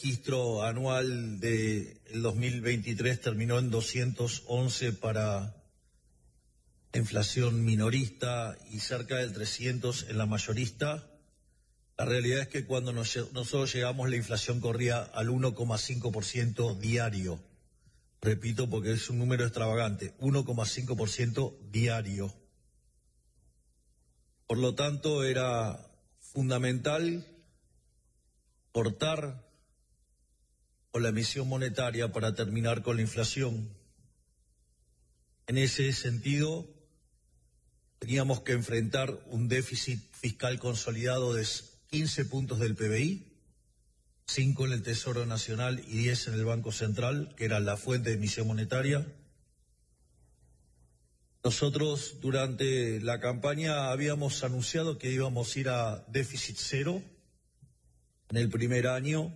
registro anual del 2023 terminó en 211 para la inflación minorista y cerca del 300 en la mayorista. La realidad es que cuando nosotros llegamos la inflación corría al 1,5% diario. Repito porque es un número extravagante, 1,5% diario. Por lo tanto, era fundamental cortar con la emisión monetaria para terminar con la inflación. En ese sentido, teníamos que enfrentar un déficit fiscal consolidado de 15 puntos del PBI, 5 en el Tesoro Nacional y 10 en el Banco Central, que era la fuente de emisión monetaria. Nosotros durante la campaña habíamos anunciado que íbamos a ir a déficit cero en el primer año.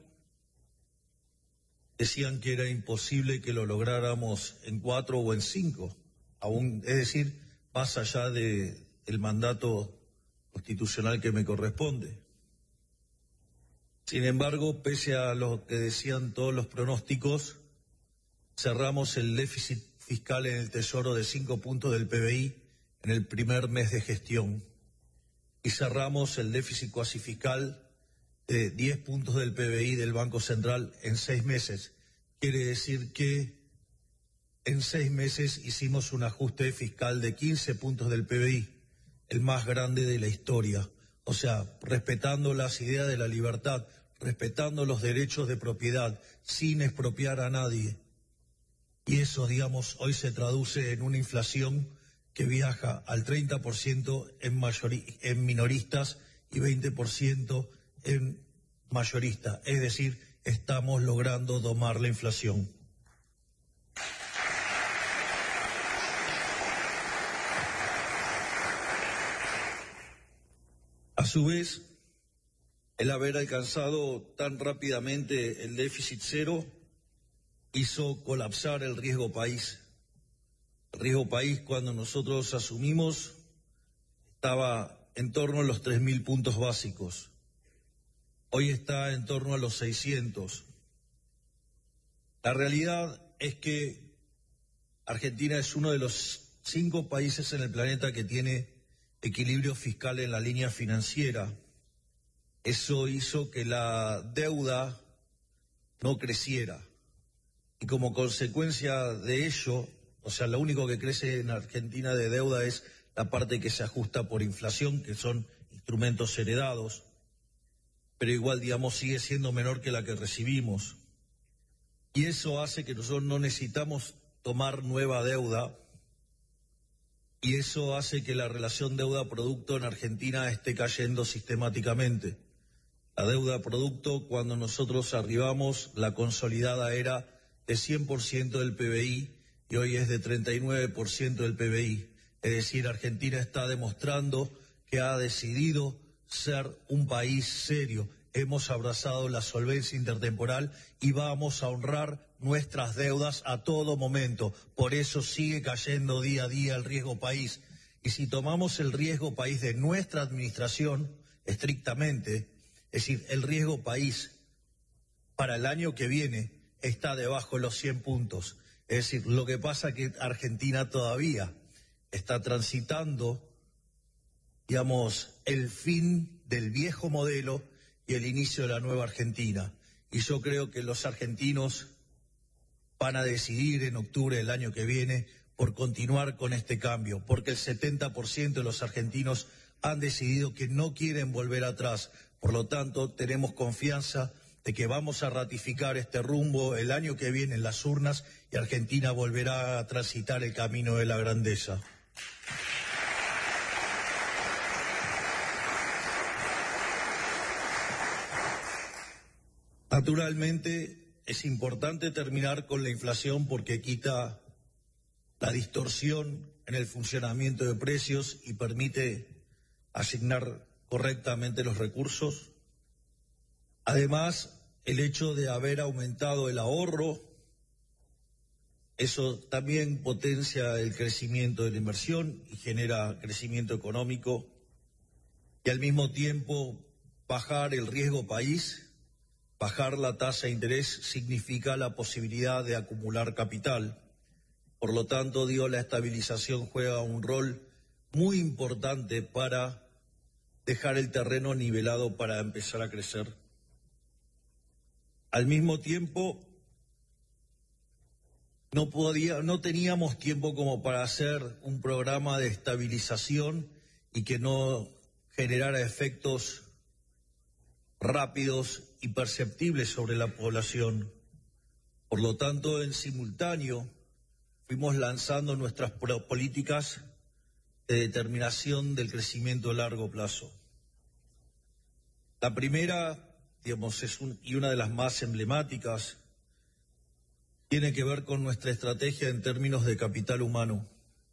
Decían que era imposible que lo lográramos en 4 o en 5, aún, es decir, más allá del mandato constitucional que me corresponde. Sin embargo, pese a lo que decían todos los pronósticos, cerramos el déficit fiscal en el Tesoro de 5 puntos del PBI en el primer mes de gestión y cerramos el déficit cuasi fiscal de 10 puntos del PBI del Banco Central en 6 meses. Quiere decir que en 6 meses hicimos un ajuste fiscal de 15 puntos del PBI, el más grande de la historia. O sea, respetando las ideas de la libertad, respetando los derechos de propiedad, sin expropiar a nadie. Y eso, digamos, hoy se traduce en una inflación que viaja al 30% en minoristas y 20% en mayoristas. Es decir, estamos logrando domar la inflación. A su vez, el haber alcanzado tan rápidamente el déficit cero hizo colapsar el riesgo país. El riesgo país, cuando nosotros asumimos, estaba en torno a los 3.000 puntos básicos. Hoy está en torno a los 600. La realidad es que Argentina es uno de los 5 países en el planeta que tiene equilibrio fiscal en la línea financiera. Eso hizo que la deuda no creciera. Y como consecuencia de ello, o sea, lo único que crece en Argentina de deuda es la parte que se ajusta por inflación, que son instrumentos heredados, pero igual, digamos, sigue siendo menor que la que recibimos. Y eso hace que nosotros no necesitamos tomar nueva deuda, y eso hace que la relación deuda-producto en Argentina esté cayendo sistemáticamente. La deuda-producto, cuando nosotros arribamos, la consolidada era de 100% del PBI y hoy es de 39% del PBI. Es decir, Argentina está demostrando que ha decidido ser un país serio. Hemos abrazado la solvencia intertemporal y vamos a honrar nuestras deudas a todo momento. Por eso sigue cayendo día a día el riesgo país. Y si tomamos el riesgo país de nuestra administración, estrictamente, es decir, el riesgo país para el año que viene está debajo de los 100 puntos. Es decir, lo que pasa es que Argentina todavía está transitando, digamos, el fin del viejo modelo y el inicio de la nueva Argentina. Y yo creo que los argentinos van a decidir en octubre del año que viene por continuar con este cambio, porque el 70% de los argentinos han decidido que no quieren volver atrás. Por lo tanto, tenemos confianza de que vamos a ratificar este rumbo el año que viene en las urnas y Argentina volverá a transitar el camino de la grandeza. Naturalmente, es importante terminar con la inflación porque quita la distorsión en el funcionamiento de precios y permite asignar correctamente los recursos. Además, el hecho de haber aumentado el ahorro, eso también potencia el crecimiento de la inversión y genera crecimiento económico y al mismo tiempo bajar el riesgo país Bajar la tasa de interés significa la posibilidad de acumular capital. Por lo tanto, la estabilización juega un rol muy importante para dejar el terreno nivelado para empezar a crecer. Al mismo tiempo, no teníamos tiempo como para hacer un programa de estabilización y que no generara efectos rápidos y perceptibles sobre la población. Por lo tanto, en simultáneo, fuimos lanzando nuestras políticas de determinación del crecimiento a largo plazo. La primera, y una de las más emblemáticas, tiene que ver con nuestra estrategia en términos de capital humano.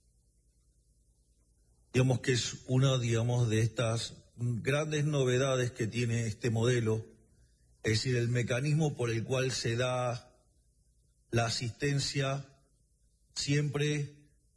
Que es una, de estas grandes novedades que tiene este modelo, es decir, el mecanismo por el cual se da la asistencia siempre,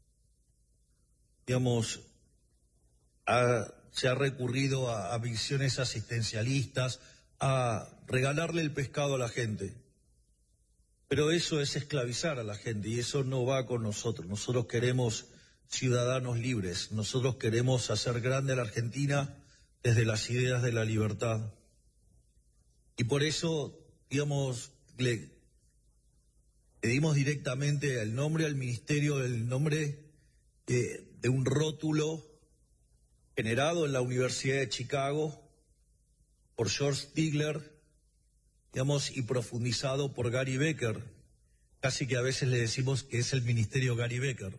se ha recurrido a visiones asistencialistas, a regalarle el pescado a la gente. Pero eso es esclavizar a la gente y eso no va con nosotros. Nosotros queremos ciudadanos libres, nosotros queremos hacer grande a la Argentina desde las ideas de la libertad. Y por eso, le dimos directamente el nombre al ministerio, el nombre de un rótulo generado en la Universidad de Chicago por George Stigler, y profundizado por Gary Becker. Casi que a veces le decimos que es el ministerio Gary Becker.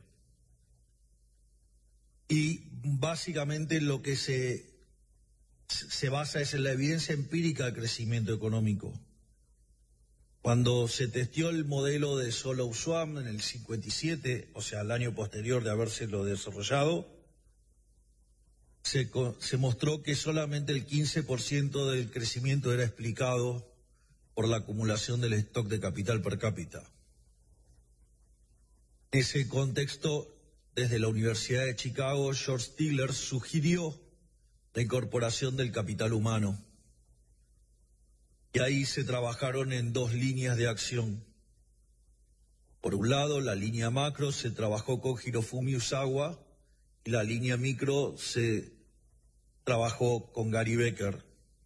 Y básicamente lo que se basa es en la evidencia empírica de crecimiento económico. Cuando se testeó el modelo de Solow-Schwab en el 57, o sea, el año posterior de habérselo desarrollado, se mostró que solamente el 15% del crecimiento era explicado por la acumulación del stock de capital per cápita. En ese contexto, desde la Universidad de Chicago, George Stigler sugirió la incorporación del capital humano. Y ahí se trabajaron en dos líneas de acción. Por un lado, la línea macro se trabajó con Hirofumi Usawa y la línea micro se trabajó con Gary Becker.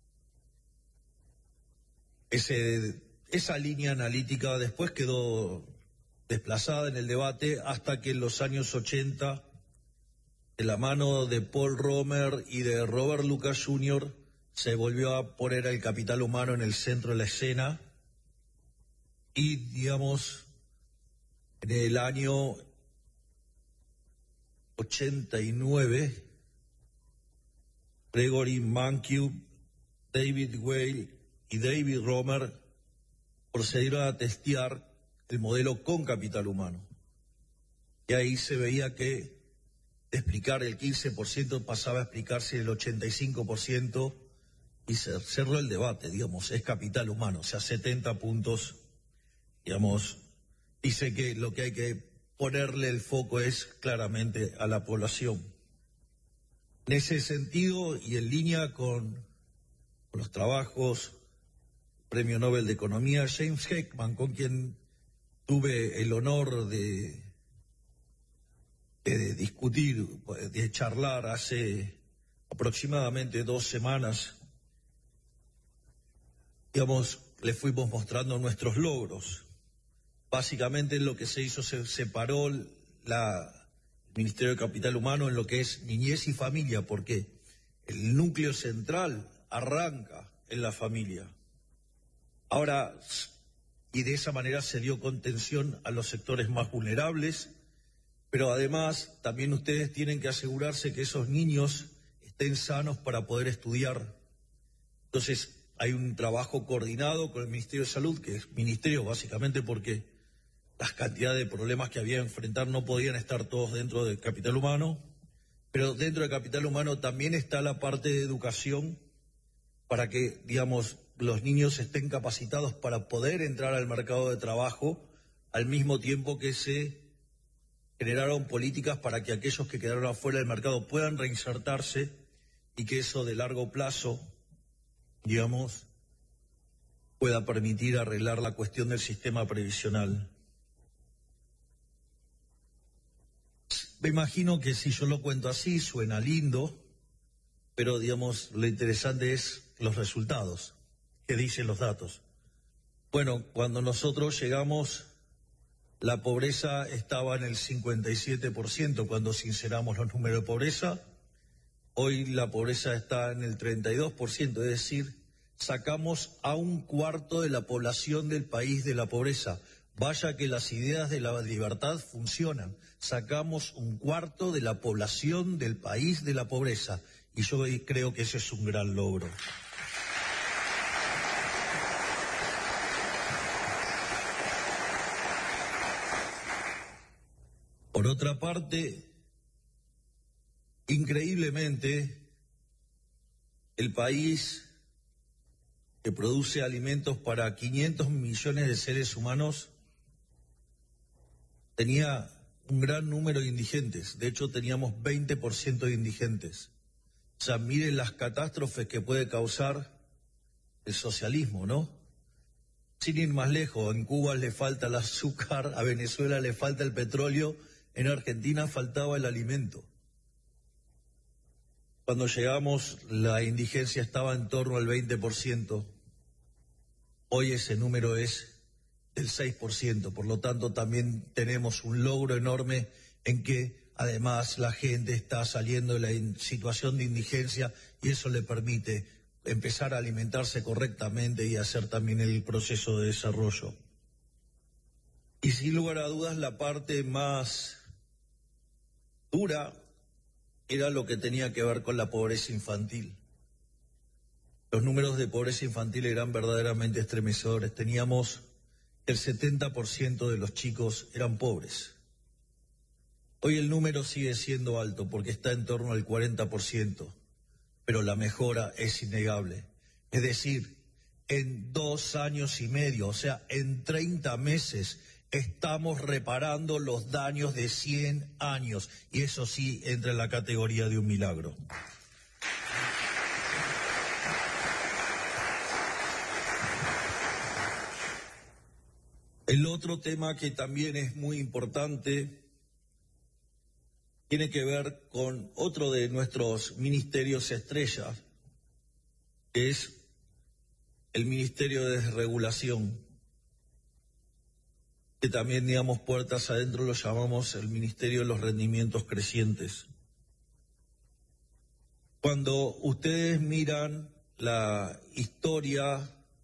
Esa línea analítica después quedó desplazada en el debate hasta que en los años 80, de la mano de Paul Romer y de Robert Lucas Jr., se volvió a poner el capital humano en el centro de la escena y, en el año 89, Gregory Mankiw, David Weil y David Romer procedieron a testear el modelo con capital humano. Y ahí se veía que de explicar el 15% pasaba a explicarse el 85% y se cerró el debate, es capital humano, o sea, 70 puntos, dice que lo que hay que ponerle el foco es claramente a la población. En ese sentido, y en línea con los trabajos, Premio Nobel de Economía, James Heckman, con quien tuve el honor de discutir, de charlar hace aproximadamente 2 semanas, le fuimos mostrando nuestros logros. Básicamente lo que se hizo, se separó el Ministerio de Capital Humano en lo que es niñez y familia, porque el núcleo central arranca en la familia. Ahora, y de esa manera se dio contención a los sectores más vulnerables, pero además también ustedes tienen que asegurarse que esos niños estén sanos para poder estudiar. Entonces, hay un trabajo coordinado con el Ministerio de Salud, que es ministerio básicamente porque las cantidades de problemas que había que enfrentar no podían estar todos dentro del capital humano, pero dentro del capital humano también está la parte de educación para que, los niños estén capacitados para poder entrar al mercado de trabajo, al mismo tiempo que se generaron políticas para que aquellos que quedaron afuera del mercado puedan reinsertarse y que eso de largo plazo, pueda permitir arreglar la cuestión del sistema previsional. Me imagino que si yo lo cuento así suena lindo, pero digamos lo interesante es los resultados, que dicen los datos. Bueno, cuando nosotros llegamos, la pobreza estaba en el 57% cuando sinceramos los números de pobreza. Hoy la pobreza está en el 32%, es decir, sacamos a un cuarto de la población del país de la pobreza. Vaya que las ideas de la libertad funcionan. Sacamos un cuarto de la población del país de la pobreza. Y yo creo que ese es un gran logro. Por otra parte, increíblemente, el país que produce alimentos para 500 millones de seres humanos tenía un gran número de indigentes. De hecho, teníamos 20% de indigentes. O sea, miren las catástrofes que puede causar el socialismo, ¿no? Sin ir más lejos, en Cuba le falta el azúcar, a Venezuela le falta el petróleo, en Argentina faltaba el alimento. Cuando llegamos, la indigencia estaba en torno al 20%. Hoy ese número es del 6%. Por lo tanto, también tenemos un logro enorme en que, además, la gente está saliendo de la situación de indigencia y eso le permite empezar a alimentarse correctamente y hacer también el proceso de desarrollo. Y sin lugar a dudas, la parte más dura era lo que tenía que ver con la pobreza infantil. Los números de pobreza infantil eran verdaderamente estremecedores. Teníamos el 70% de los chicos eran pobres. Hoy el número sigue siendo alto porque está en torno al 40%, pero la mejora es innegable. Es decir, en 2 años y medio, o sea, en 30 meses, estamos reparando los daños de 100 años. Y eso sí entra en la categoría de un milagro. El otro tema que también es muy importante tiene que ver con otro de nuestros ministerios estrella, que es el Ministerio de Desregulación, que también, digamos, puertas adentro lo llamamos el Ministerio de los Rendimientos Crecientes. Cuando ustedes miran la historia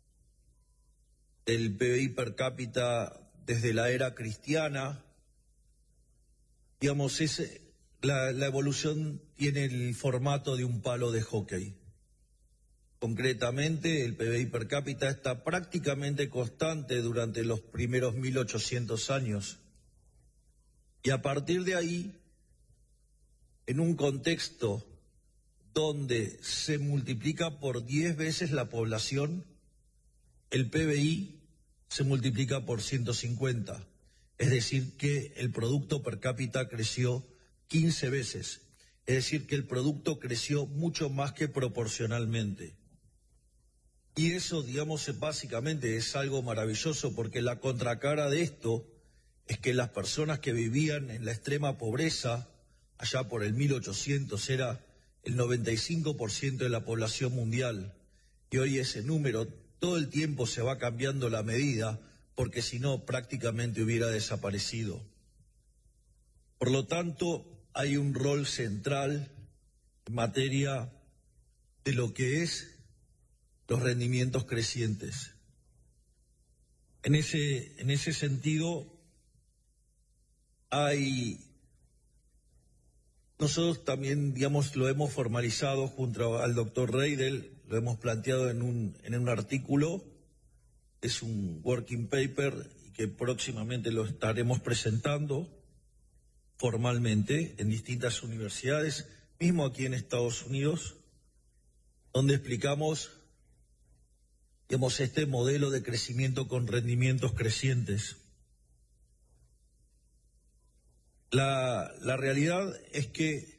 del PBI per cápita desde la era cristiana, digamos, la evolución tiene el formato de un palo de hockey. Concretamente, el PBI per cápita está prácticamente constante durante los primeros 1800 años. Y a partir de ahí, en un contexto donde se multiplica por 10 veces la población, el PBI se multiplica por 150. Es decir, que el producto per cápita creció 15 veces. Es decir, que el producto creció mucho más que proporcionalmente. Y eso, digamos, básicamente es algo maravilloso, porque la contracara de esto es que las personas que vivían en la extrema pobreza, allá por el 1800, era el 95% de la población mundial. Y hoy ese número todo el tiempo se va cambiando la medida, porque si no prácticamente hubiera desaparecido. Por lo tanto, hay un rol central en materia de lo que es los rendimientos crecientes. En ese sentido, nosotros también, digamos, lo hemos formalizado junto al doctor Reidel, lo hemos planteado en un artículo, es un working paper que próximamente lo estaremos presentando formalmente en distintas universidades, mismo aquí en Estados Unidos, donde explicamos, digamos, este modelo de crecimiento con rendimientos crecientes. La realidad es que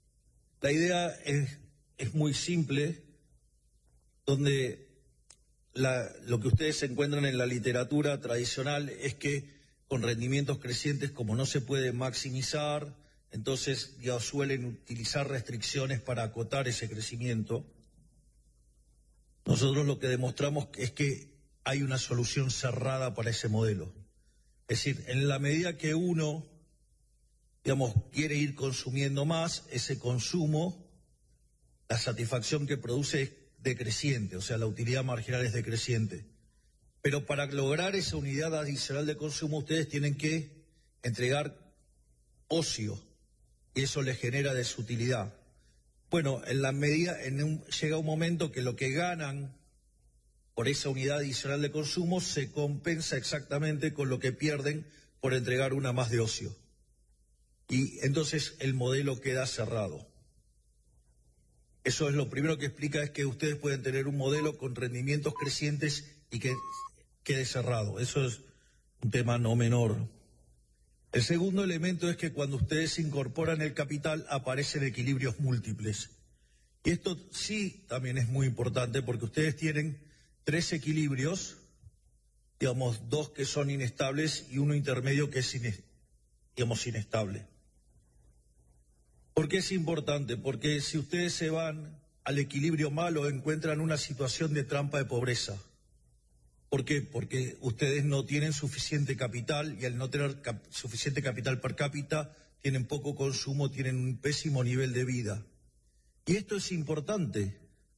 la idea es muy simple, donde lo que ustedes encuentran en la literatura tradicional es que con rendimientos crecientes, como no se puede maximizar, entonces ya suelen utilizar restricciones para acotar ese crecimiento. Nosotros lo que demostramos es que hay una solución cerrada para ese modelo. Es decir, en la medida que uno, digamos, quiere ir consumiendo más, ese consumo, la satisfacción que produce es decreciente, o sea, la utilidad marginal es decreciente. Pero para lograr esa unidad adicional de consumo, ustedes tienen que entregar ocio, y eso les genera desutilidad. Bueno, en la medida, llega un momento que lo que ganan por esa unidad adicional de consumo se compensa exactamente con lo que pierden por entregar una más de ocio. Y entonces el modelo queda cerrado. Eso es lo primero que explica, es que ustedes pueden tener un modelo con rendimientos crecientes y que quede cerrado. Eso es un tema no menor. El segundo elemento es que cuando ustedes incorporan el capital aparecen equilibrios múltiples. Y esto sí también es muy importante porque ustedes tienen 3 equilibrios, digamos, 2 que son inestables y uno intermedio que es inestable. ¿Por qué es importante? Porque si ustedes se van al equilibrio malo encuentran una situación de trampa de pobreza. ¿Por qué? Porque ustedes no tienen suficiente capital y al no tener suficiente capital per cápita tienen poco consumo, tienen un pésimo nivel de vida. Y esto es importante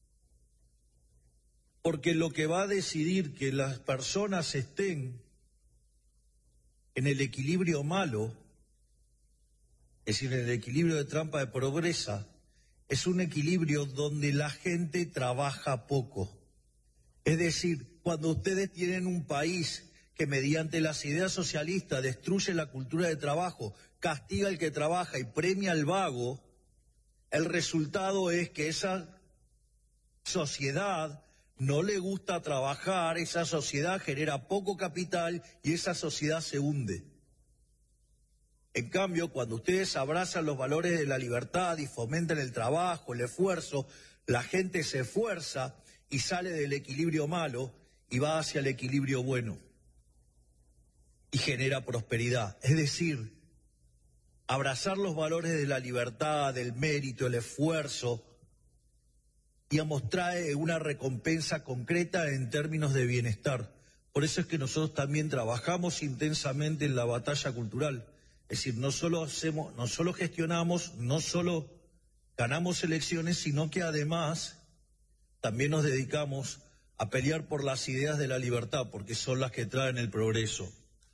porque lo que va a decidir que las personas estén en el equilibrio malo, es decir, en el equilibrio de trampa de pobreza, es un equilibrio donde la gente trabaja poco. Es decir, cuando ustedes tienen un país que mediante las ideas socialistas destruye la cultura de trabajo, castiga al que trabaja y premia al vago, el resultado es que esa sociedad no le gusta trabajar, esa sociedad genera poco capital y esa sociedad se hunde. En cambio, cuando ustedes abrazan los valores de la libertad y fomentan el trabajo, el esfuerzo, la gente se esfuerza y sale del equilibrio malo y va hacia el equilibrio bueno y genera prosperidad. Es decir, abrazar los valores de la libertad, del mérito, el esfuerzo, digamos, trae una recompensa concreta en términos de bienestar. Por eso es que nosotros también trabajamos intensamente en la batalla cultural. Es decir, no solo gestionamos, no solo ganamos elecciones, sino que además también nos dedicamos a pelear por las ideas de la libertad, porque son las que traen el progreso.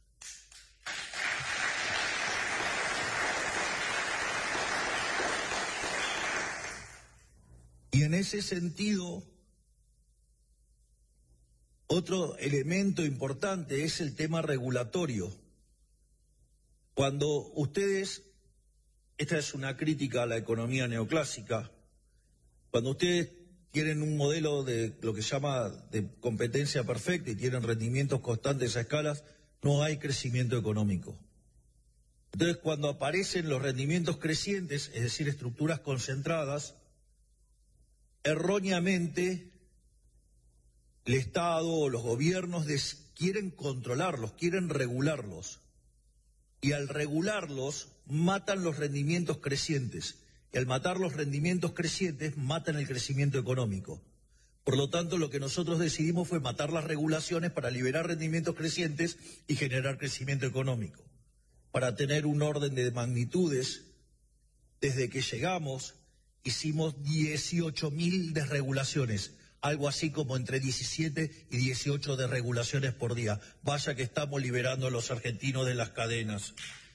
Y en ese sentido, otro elemento importante es el tema regulatorio. Cuando ustedes, esta es una crítica a la economía neoclásica, cuando ustedes tienen un modelo de lo que se llama de competencia perfecta y tienen rendimientos constantes a escalas, no hay crecimiento económico. Entonces, cuando aparecen los rendimientos crecientes, es decir, estructuras concentradas, erróneamente el Estado o los gobiernos quieren controlarlos, quieren regularlos. Y al regularlos, matan los rendimientos crecientes. Y al matar los rendimientos crecientes, matan el crecimiento económico. Por lo tanto, lo que nosotros decidimos fue matar las regulaciones para liberar rendimientos crecientes y generar crecimiento económico. Para tener un orden de magnitudes, desde que llegamos, hicimos 18.000 desregulaciones. Algo así como entre 17 y 18 desregulaciones por día. Vaya que estamos liberando a los argentinos de las cadenas.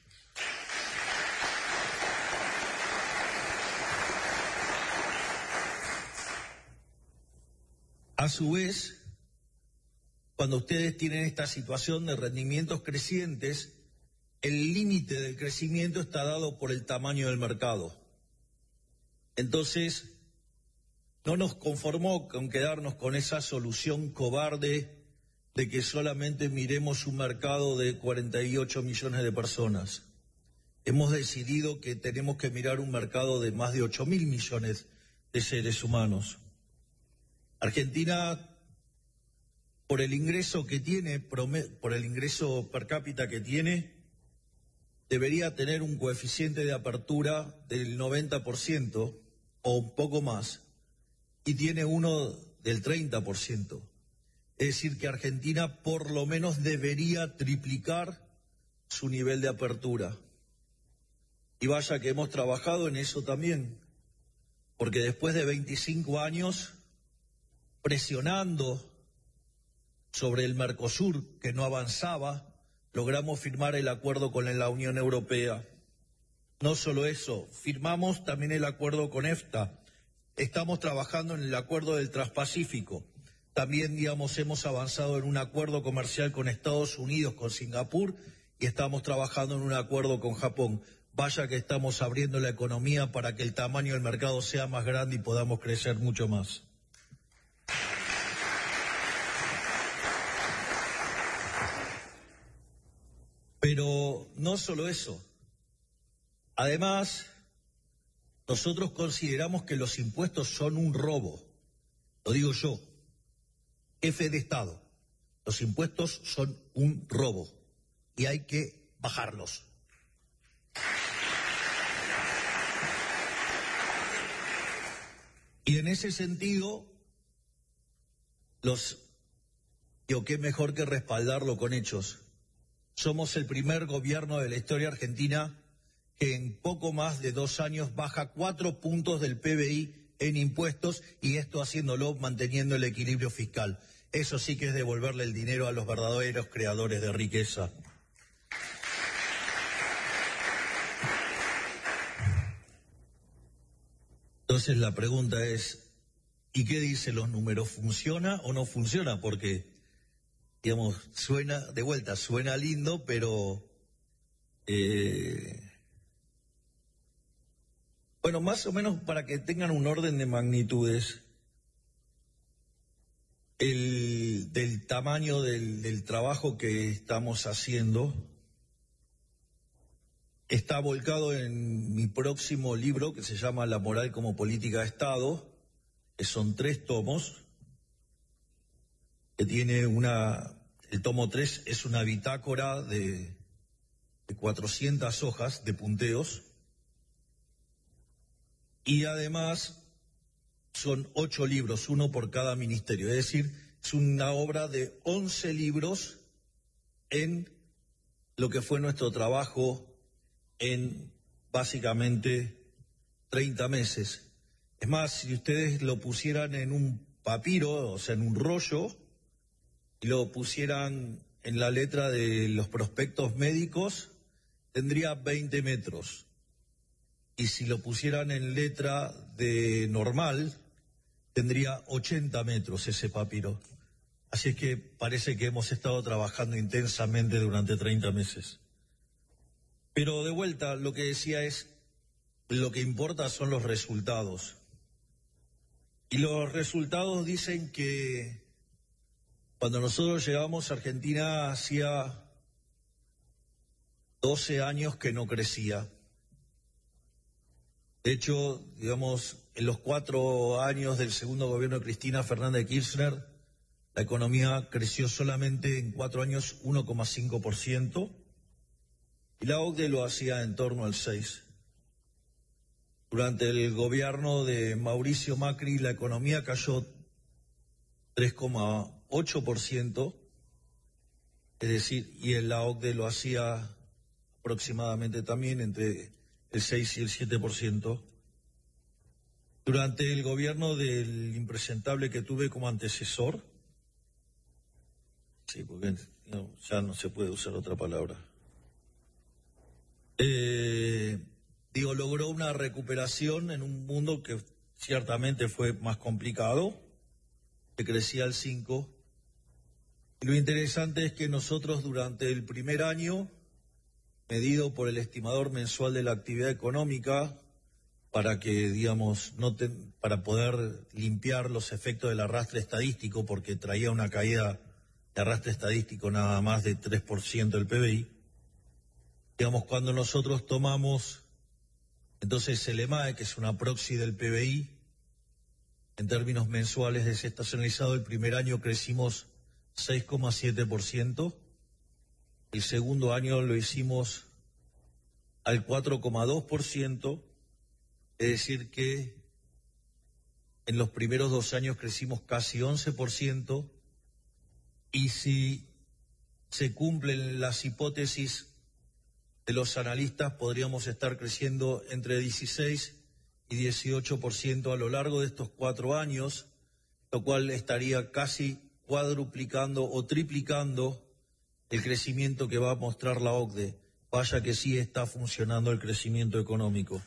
A su vez, cuando ustedes tienen esta situación de rendimientos crecientes, el límite del crecimiento está dado por el tamaño del mercado. Entonces, no nos conformó con quedarnos con esa solución cobarde de que solamente miremos un mercado de 48 millones de personas. Hemos decidido que tenemos que mirar un mercado de más de 8.000 millones de seres humanos. Argentina por el ingreso que tiene, por el ingreso per cápita que tiene, debería tener un coeficiente de apertura del 90% o un poco más, y tiene uno del 30%. Es decir, que Argentina por lo menos debería triplicar su nivel de apertura. Y vaya que hemos trabajado en eso también, porque después de 25 años presionando sobre el Mercosur, que no avanzaba, logramos firmar el acuerdo con la Unión Europea. No solo eso, firmamos también el acuerdo con EFTA. Estamos trabajando en el acuerdo del Transpacífico. También, hemos avanzado en un acuerdo comercial con Estados Unidos, con Singapur, y estamos trabajando en un acuerdo con Japón. Vaya que estamos abriendo la economía para que el tamaño del mercado sea más grande y podamos crecer mucho más. Pero no solo eso. Además, nosotros consideramos que los impuestos son un robo. Lo digo yo, jefe de Estado. Los impuestos son un robo y hay que bajarlos. Y en ese sentido, qué mejor que respaldarlo con hechos. Somos el primer gobierno de la historia argentina que en poco más de 2 años baja 4 puntos del PBI en impuestos, y esto haciéndolo manteniendo el equilibrio fiscal. Eso sí que es devolverle el dinero a los verdaderos creadores de riqueza. Entonces la pregunta es, ¿y qué dicen los números? ¿Funciona o no funciona? Porque, suena lindo, pero bueno, más o menos para que tengan un orden de magnitudes del tamaño del trabajo que estamos haciendo. Está volcado en mi próximo libro, que se llama La moral como política de Estado, que son 3 tomos, que tiene el tomo 3 es una bitácora de 400 hojas de punteos, y además son 8 libros, uno por cada ministerio, es decir, es una obra de 11 libros en lo que fue nuestro trabajo en básicamente 30 meses. Es más, si ustedes lo pusieran en un papiro, o sea, en un rollo, y lo pusieran en la letra de los prospectos médicos, tendría 20 metros. Y si lo pusieran en letra de normal, tendría 80 metros ese papiro. Así es que parece que hemos estado trabajando intensamente durante 30 meses. Pero de vuelta, lo que decía es, lo que importa son los resultados. Y los resultados dicen que cuando nosotros llegamos a Argentina hacía 12 años que no crecía. De hecho, en los 4 años del segundo gobierno de Cristina Fernández de Kirchner, la economía creció solamente en 4 años 1,5%. Y la OCDE lo hacía en torno al 6%. Durante el gobierno de Mauricio Macri, la economía cayó 3,8%, es decir, y la OCDE lo hacía aproximadamente también entre el 6 y el 7%. Durante el gobierno del impresentable que tuve como antecesor, sí, porque ya no se puede usar otra palabra, logró una recuperación en un mundo que ciertamente fue más complicado, que crecía al 5%. Y lo interesante es que nosotros durante el primer año, medido por el estimador mensual de la actividad económica, para que, para poder limpiar los efectos del arrastre estadístico, porque traía una caída de arrastre estadístico nada más de 3% del PBI, cuando nosotros tomamos entonces el EMAE, que es una proxy del PBI, en términos mensuales desestacionalizado, el primer año crecimos 6,7%. El segundo año lo hicimos al 4,2%, es decir que en los primeros 2 años crecimos casi 11%, y si se cumplen las hipótesis de los analistas, podríamos estar creciendo entre 16 y 18% a lo largo de estos 4 años, lo cual estaría casi cuadruplicando o triplicando el crecimiento que va a mostrar la OCDE. Vaya que sí está funcionando el crecimiento económico.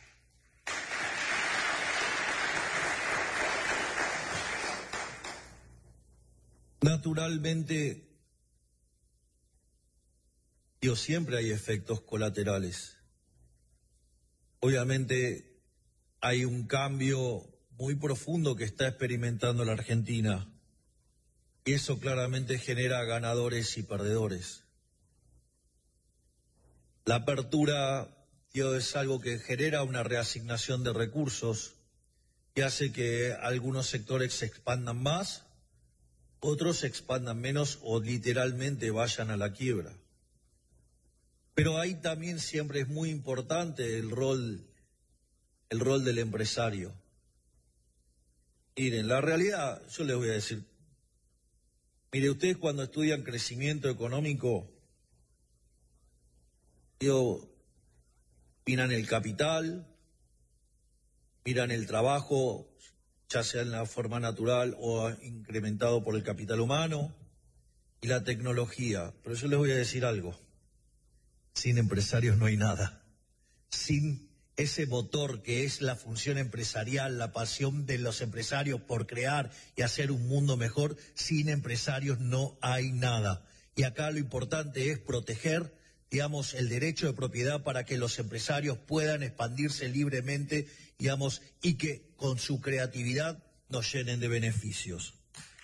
Naturalmente, siempre hay efectos colaterales. Obviamente hay un cambio muy profundo que está experimentando la Argentina, y eso claramente genera ganadores y perdedores. La apertura, es algo que genera una reasignación de recursos, que hace que algunos sectores se expandan más, otros se expandan menos o literalmente vayan a la quiebra. Pero ahí también siempre es muy importante el rol del empresario. Miren, la realidad, yo les voy a decir, mire, ustedes cuando estudian crecimiento económico, miran el capital, miran el trabajo, ya sea en la forma natural o incrementado por el capital humano, y la tecnología. Pero yo les voy a decir algo, sin empresarios no hay nada. Sin ese motor que es la función empresarial, la pasión de los empresarios por crear y hacer un mundo mejor, sin empresarios no hay nada. Y acá lo importante es proteger, el derecho de propiedad para que los empresarios puedan expandirse libremente, y que con su creatividad nos llenen de beneficios.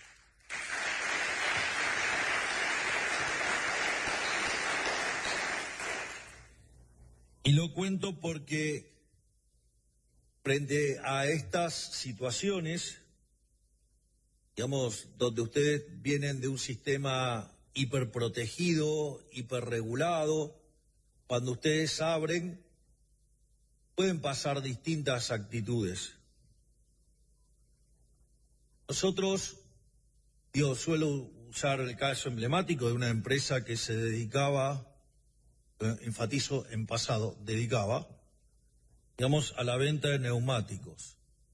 Y lo cuento porque frente a estas situaciones, donde ustedes vienen de un sistema hiperprotegido, hiperregulado, cuando ustedes abren, pueden pasar distintas actitudes. Nosotros, suelo usar el caso emblemático de una empresa que se dedicaba, enfatizo en pasado, dedicaba, a la venta de neumáticos.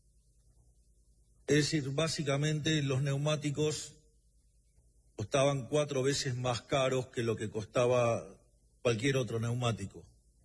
Es decir, básicamente los neumáticos costaban 4 veces más caros que lo que costaba cualquier otro neumático.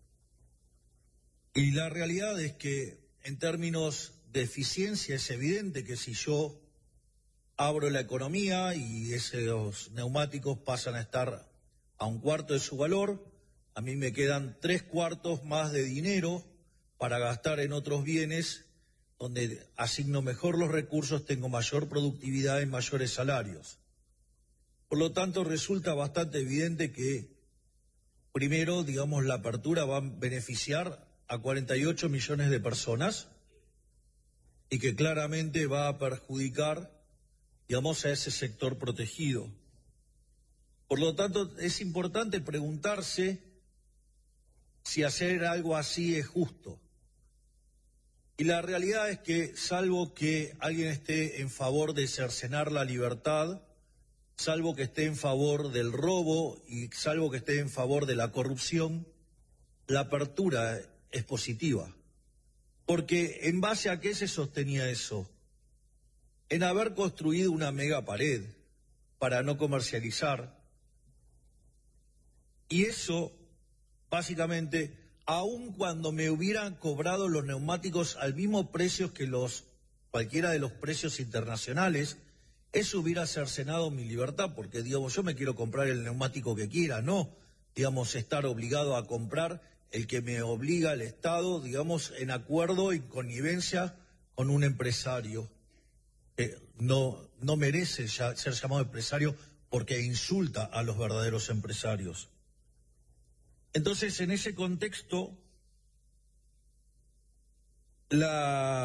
Y la realidad es que en términos de eficiencia es evidente que si yo abro la economía y esos neumáticos pasan a estar a 1/4 de su valor, a mí me quedan 3/4 más de dinero para gastar en otros bienes donde asigno mejor los recursos, tengo mayor productividad y mayores salarios. Por lo tanto, resulta bastante evidente que, primero, la apertura va a beneficiar a 48 millones de personas y que claramente va a perjudicar, a ese sector protegido. Por lo tanto, es importante preguntarse si hacer algo así es justo. Y la realidad es que, salvo que alguien esté en favor de cercenar la libertad, salvo que esté en favor del robo y salvo que esté en favor de la corrupción, la apertura es positiva. Porque ¿en base a qué se sostenía eso? En haber construido una mega pared para no comercializar. Y eso, básicamente, aun cuando me hubieran cobrado los neumáticos al mismo precio que cualquiera de los precios internacionales, eso hubiera cercenado mi libertad, porque, yo me quiero comprar el neumático que quiera, no, estar obligado a comprar el que me obliga el Estado, en acuerdo y connivencia con un empresario que no merece ser llamado empresario porque insulta a los verdaderos empresarios. Entonces, en ese contexto,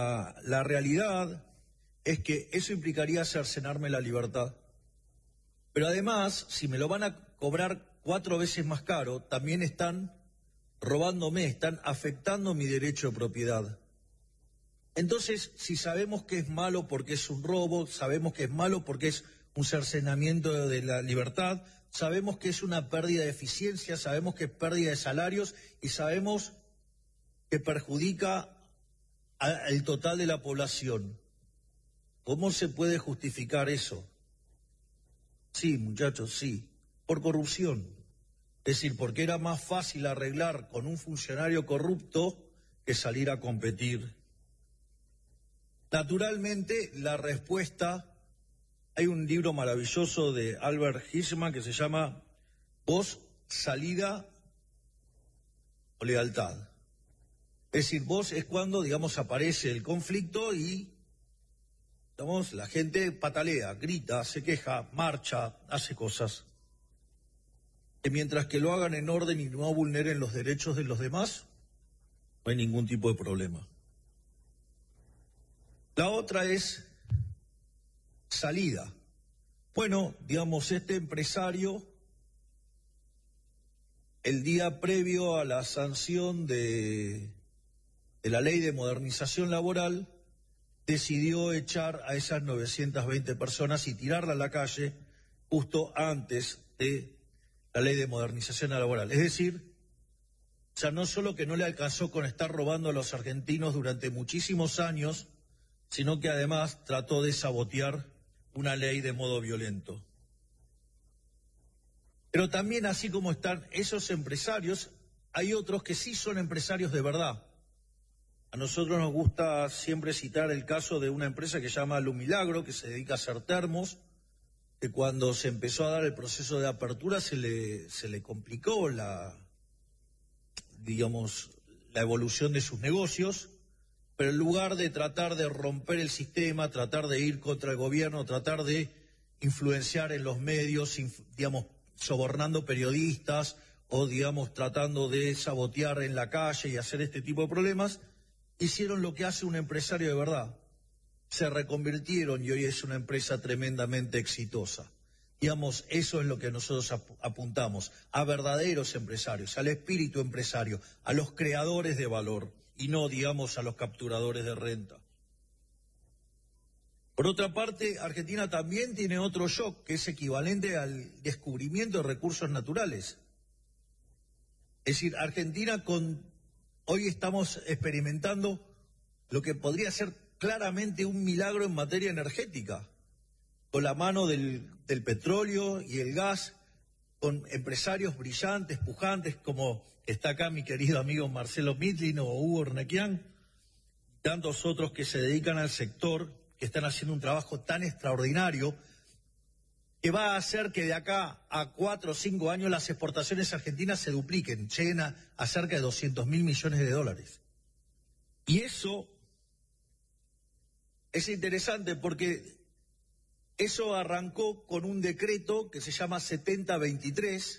la realidad es que eso implicaría cercenarme la libertad. Pero además, si me lo van a cobrar 4 veces más caro, también están robándome, están afectando mi derecho de propiedad. Entonces, si sabemos que es malo porque es un robo, sabemos que es malo porque es un cercenamiento de la libertad, sabemos que es una pérdida de eficiencia, sabemos que es pérdida de salarios y sabemos que perjudica al total de la población. ¿Cómo se puede justificar eso? Sí, muchachos, sí, por corrupción. Es decir, porque era más fácil arreglar con un funcionario corrupto que salir a competir. Naturalmente, la respuesta, hay un libro maravilloso de Albert Hirschman que se llama Voz, Salida o Lealtad. Es decir, voz es cuando, digamos, aparece el conflicto y, digamos, la gente patalea, grita, se queja, marcha, hace cosas. Que mientras que lo hagan en orden y no vulneren los derechos de los demás, no hay ningún tipo de problema. La otra es salida. Bueno, digamos, este empresario, el día previo a la sanción de la ley de modernización laboral, decidió echar a esas 920 personas y tirarla a la calle justo antes de la ley de modernización laboral. Es decir, o sea, no solo que no le alcanzó con estar robando a los argentinos durante muchísimos años, sino que además trató de sabotear una ley de modo violento. Pero también, así como están esos empresarios, hay otros que sí son empresarios de verdad. A nosotros nos gusta siempre citar el caso de una empresa que se llama Lumilagro, que se dedica a hacer termos, que cuando se empezó a dar el proceso de apertura se le complicó la evolución de sus negocios, pero en lugar de tratar de romper el sistema, tratar de ir contra el gobierno, tratar de influenciar en los medios, sobornando periodistas o, tratando de sabotear en la calle y hacer este tipo de problemas, hicieron lo que hace un empresario de verdad. Se reconvirtieron y hoy es una empresa tremendamente exitosa. Eso es lo que nosotros apuntamos, a verdaderos empresarios, al espíritu empresario, a los creadores de valor y no, a los capturadores de renta. Por otra parte, Argentina también tiene otro shock que es equivalente al descubrimiento de recursos naturales. Es decir, Argentina hoy estamos experimentando lo que podría ser claramente un milagro en materia energética, con la mano del petróleo y el gas, con empresarios brillantes, pujantes, como está acá mi querido amigo Marcelo Mitlin o Hugo Ornequian, tantos otros que se dedican al sector, que están haciendo un trabajo tan extraordinario, que va a hacer que de acá a 4 o 5 años las exportaciones argentinas se dupliquen, lleguen a cerca de 200.000 millones de dólares. Y eso es interesante porque eso arrancó con un decreto que se llama 7023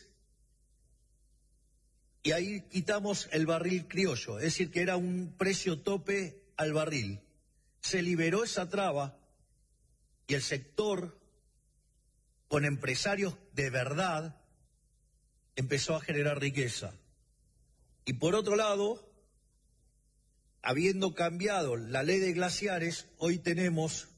y ahí quitamos el barril criollo, es decir, que era un precio tope al barril. Se liberó esa traba y el sector, con empresarios de verdad, empezó a generar riqueza. Y por otro lado, habiendo cambiado la ley de glaciares, hoy tenemos,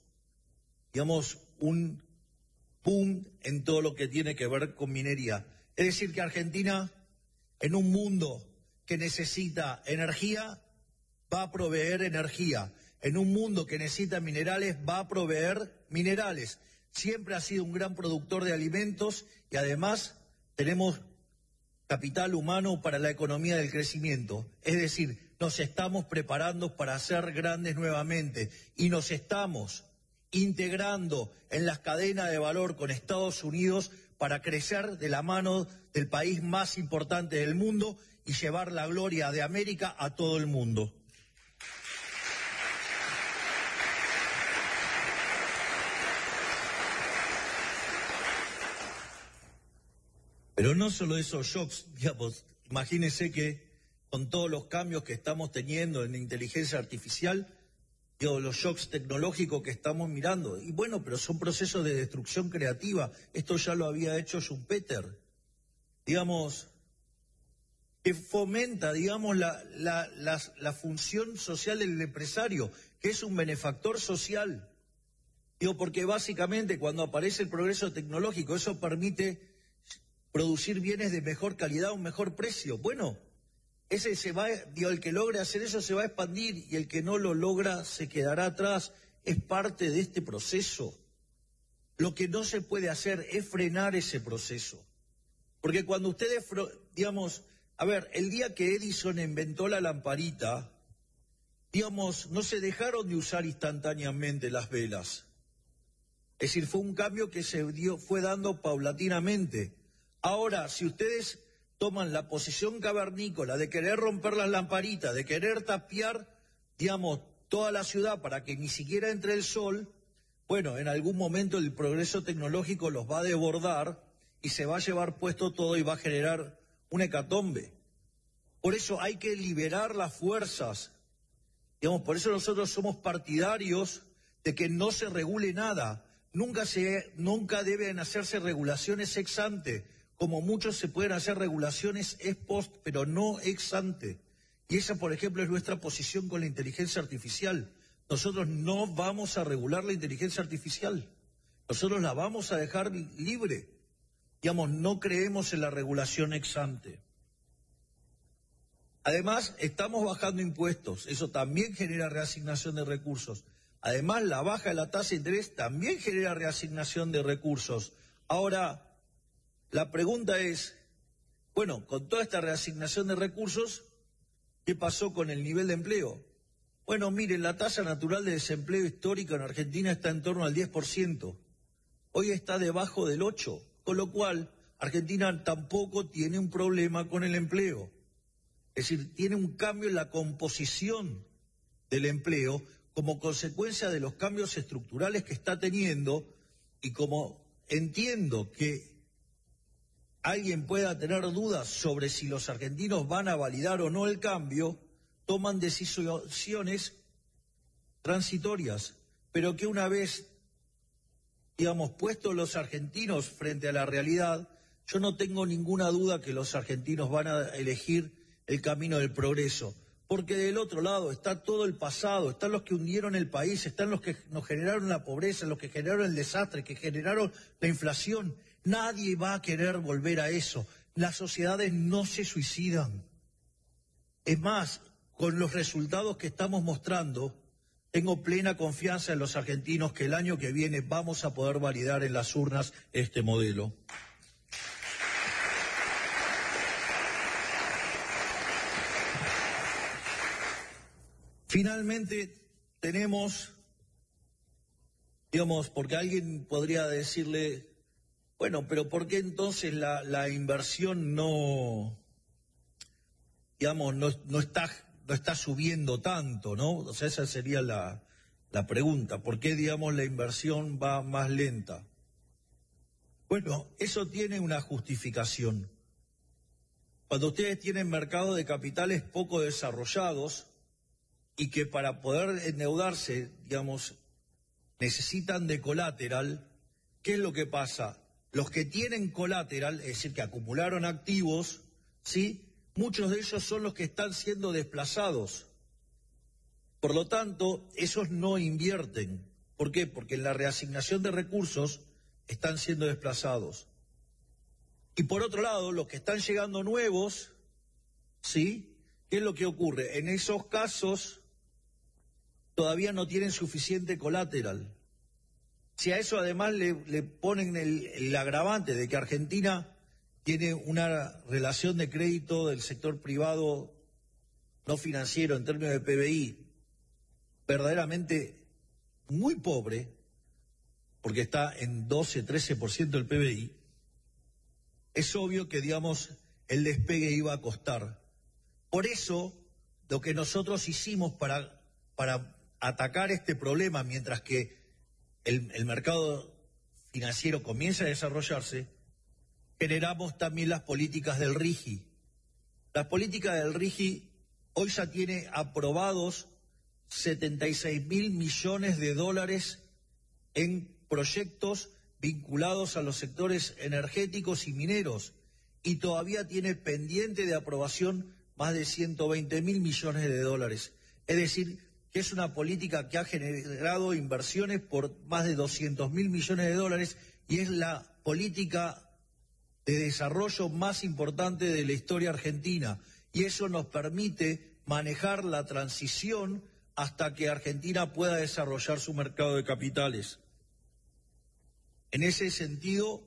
un boom en todo lo que tiene que ver con minería. Es decir, que Argentina, en un mundo que necesita energía, va a proveer energía. En un mundo que necesita minerales, va a proveer minerales. Siempre ha sido un gran productor de alimentos y además tenemos capital humano para la economía del crecimiento. Es decir, nos estamos preparando para ser grandes nuevamente y nos estamos integrando en las cadenas de valor con Estados Unidos para crecer de la mano del país más importante del mundo y llevar la gloria de América a todo el mundo. Pero no solo esos shocks, imagínense que con todos los cambios que estamos teniendo en inteligencia artificial, los shocks tecnológicos que estamos mirando. Y bueno, pero son procesos de destrucción creativa. Esto ya lo había hecho Schumpeter. Digamos, que fomenta, digamos, la función social del empresario, que es un benefactor social. Digo, porque básicamente cuando aparece el progreso tecnológico, eso permite producir bienes de mejor calidad a un mejor precio. Bueno, ese se va, digo, el que logre hacer eso se va a expandir y el que no lo logra se quedará atrás. Es parte de este proceso. Lo que no se puede hacer es frenar ese proceso. Porque cuando ustedes, digamos, a ver, el día que Edison inventó la lamparita, digamos, no se dejaron de usar instantáneamente las velas. Es decir, fue un cambio que fue dando paulatinamente. Ahora, si ustedes toman la posición cavernícola de querer romper las lamparitas, de querer tapiar, digamos, toda la ciudad para que ni siquiera entre el sol, bueno, en algún momento el progreso tecnológico los va a desbordar y se va a llevar puesto todo y va a generar una hecatombe. Por eso hay que liberar las fuerzas. Digamos, por eso nosotros somos partidarios de que no se regule nada. Nunca deben hacerse regulaciones ex ante, como muchos se pueden hacer regulaciones ex post, pero no ex ante. Y esa, por ejemplo, es nuestra posición con la inteligencia artificial. Nosotros no vamos a regular la inteligencia artificial. Nosotros la vamos a dejar libre. Digamos, no creemos en la regulación ex ante. Además, estamos bajando impuestos. Eso también genera reasignación de recursos. Además, la baja de la tasa de interés también genera reasignación de recursos. Ahora, la pregunta es, bueno, con toda esta reasignación de recursos, ¿qué pasó con el nivel de empleo? Bueno, miren, la tasa natural de desempleo histórica en Argentina está en torno al 10%. Hoy está debajo del 8%, con lo cual Argentina tampoco tiene un problema con el empleo. Es decir, tiene un cambio en la composición del empleo como consecuencia de los cambios estructurales que está teniendo, y como entiendo que alguien pueda tener dudas sobre si los argentinos van a validar o no el cambio, toman decisiones transitorias, pero que una vez, digamos, puestos los argentinos frente a la realidad, yo no tengo ninguna duda que los argentinos van a elegir el camino del progreso. Porque del otro lado está todo el pasado, están los que hundieron el país, están los que nos generaron la pobreza, los que generaron el desastre, que generaron la inflación. Nadie va a querer volver a eso. Las sociedades no se suicidan. Es más, con los resultados que estamos mostrando, tengo plena confianza en los argentinos que el año que viene vamos a poder validar en las urnas este modelo. Finalmente, tenemos, digamos, porque alguien podría decirle, bueno, pero ¿por qué entonces la inversión no está subiendo tanto, ¿no? O sea, esa sería la pregunta. ¿Por qué, digamos, la inversión va más lenta? Bueno, eso tiene una justificación. Cuando ustedes tienen mercados de capitales poco desarrollados, y que para poder endeudarse, digamos, necesitan de colateral, ¿qué es lo que pasa? Los que tienen colateral, es decir, que acumularon activos, ¿sí? Muchos de ellos son los que están siendo desplazados. Por lo tanto, esos no invierten. ¿Por qué? Porque en la reasignación de recursos están siendo desplazados. Y por otro lado, los que están llegando nuevos, ¿sí? ¿Qué es lo que ocurre? En esos casos todavía no tienen suficiente colateral. Si a eso además le ponen el agravante de que Argentina tiene una relación de crédito del sector privado no financiero en términos de PBI verdaderamente muy pobre, porque está en 12-13% del PBI, es obvio que, digamos, el despegue iba a costar. Por eso, lo que nosotros hicimos para atacar este problema mientras que el mercado financiero comienza a desarrollarse, generamos también las políticas del RIGI. Las políticas del RIGI hoy ya tiene aprobados 76.000 millones de dólares en proyectos vinculados a los sectores energéticos y mineros, y todavía tiene pendiente de aprobación más de 120.000 millones de dólares. Es decir, que es una política que ha generado inversiones por más de 200.000 millones de dólares y es la política de desarrollo más importante de la historia argentina. Y eso nos permite manejar la transición hasta que Argentina pueda desarrollar su mercado de capitales. En ese sentido,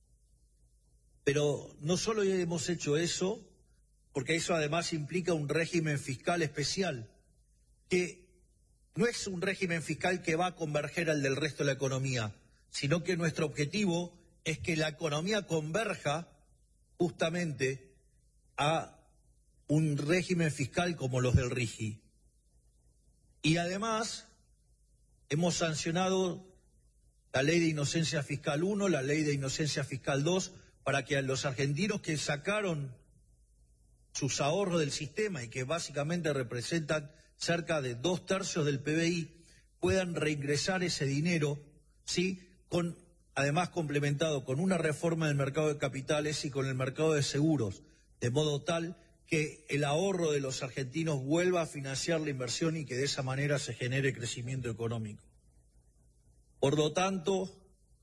pero no solo hemos hecho eso, porque eso además implica un régimen fiscal especial, que no es un régimen fiscal que va a converger al del resto de la economía, sino que nuestro objetivo es que la economía converja justamente a un régimen fiscal como los del RIGI. Y además hemos sancionado la Ley de Inocencia Fiscal 1, la Ley de Inocencia Fiscal 2, para que a los argentinos que sacaron sus ahorros del sistema y que básicamente representan cerca de 2/3 del PBI, puedan reingresar ese dinero, ¿sí? Además complementado con una reforma del mercado de capitales y con el mercado de seguros, de modo tal que el ahorro de los argentinos vuelva a financiar la inversión y que de esa manera se genere crecimiento económico. Por lo tanto,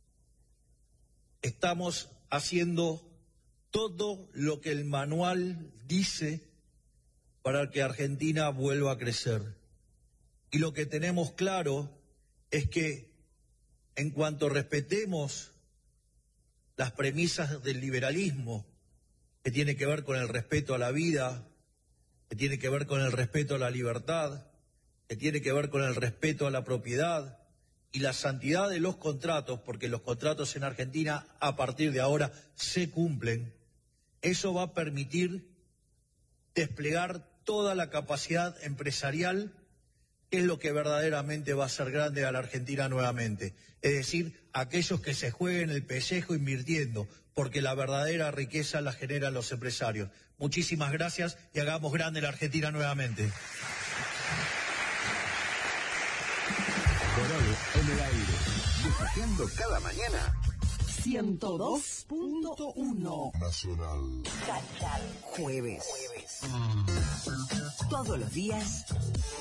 estamos haciendo todo lo que el manual dice para que Argentina vuelva a crecer. Y lo que tenemos claro es que en cuanto respetemos las premisas del liberalismo, que tiene que ver con el respeto a la vida, que tiene que ver con el respeto a la libertad, que tiene que ver con el respeto a la propiedad y la santidad de los contratos, porque los contratos en Argentina a partir de ahora se cumplen, eso va a permitir desplegar toda la capacidad empresarial, que es lo que verdaderamente va a hacer grande a la Argentina nuevamente. Es decir, aquellos que se jueguen el pellejo invirtiendo, porque la verdadera riqueza la generan los empresarios. Muchísimas gracias y hagamos grande la Argentina nuevamente. Coral en el aire, desafiando cada mañana. 102.1 Nacional. Jueves. Todos los días